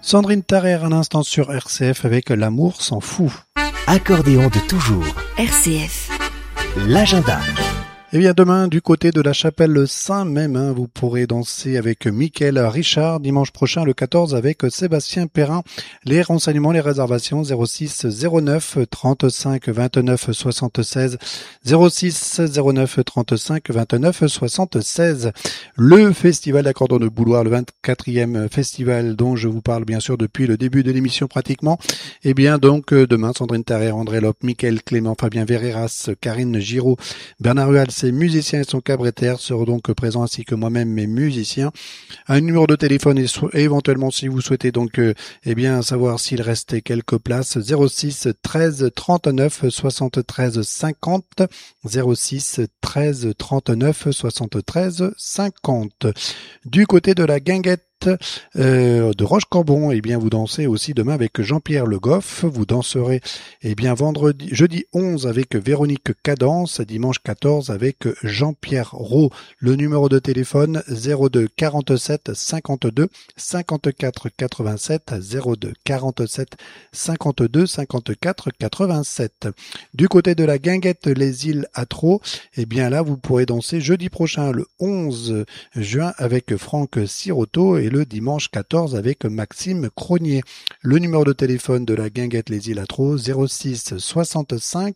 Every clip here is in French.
Sandrine Tarrer à l'instant sur RCF avec L'amour s'en fout. Accordéon de toujours. RCF. L'agenda. Et bien demain, du côté de la chapelle Saint-Mémin, vous pourrez danser avec Mickaël Richard. Dimanche prochain, le 14, avec Sébastien Perrin. Les renseignements, les réservations, 06 09 35 29 76. 06 09 35 29 76. Le festival d'accordéon de Bouloir, le 24e festival dont je vous parle bien sûr depuis le début de l'émission pratiquement. Et bien donc demain, Sandrine Tarrer, André Lope, Mickaël Clément, Fabien Verreras, Karine Giraud, Bernard Hual, ses musiciens et son cabaretère seront donc présents ainsi que moi-même mes musiciens. Un numéro de téléphone et éventuellement si vous souhaitez donc savoir s'il restait quelques places, 06 13 39 73 50, 06 13 39 73 50. Du côté de la guinguette de Roche-Corbon, vous dansez aussi demain avec Jean-Pierre Le Goff. Vous danserez jeudi 11 avec Véronique Cadence, dimanche 14 avec Jean-Pierre Roux. Le numéro de téléphone 02 47 52 54 87, 02 47 52 54 87. Du côté de la guinguette Les Îles Atro, là vous pourrez danser jeudi prochain le 11 juin avec Franck Sirotto et le dimanche 14 avec Maxime Cronier. Le numéro de téléphone de la guinguette Les Îles Atro, 06 65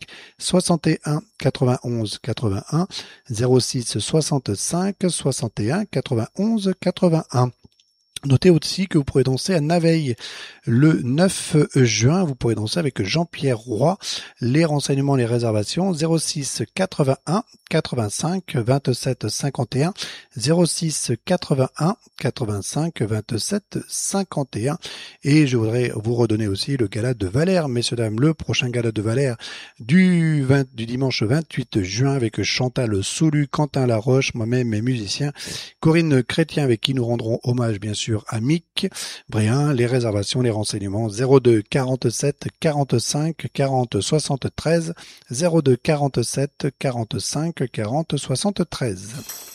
61 91 81, 06 65 61 91 81. Notez aussi que vous pourrez danser à Naveil le 9 juin. Vous pourrez danser avec Jean-Pierre Roy. Les renseignements, les réservations 06 81 85 27 51, 06 81 85 27 51. Et je voudrais vous redonner aussi le gala de Valère, messieurs dames, le prochain gala de Valère du dimanche 28 juin avec Chantal Soulu, Quentin Laroche, moi-même mes musiciens, Corinne Chrétien avec qui nous rendrons hommage bien sûr à Mick Bréhin. Les réservations, les renseignements 02 47 45 40 73, 02 47 45 40 73.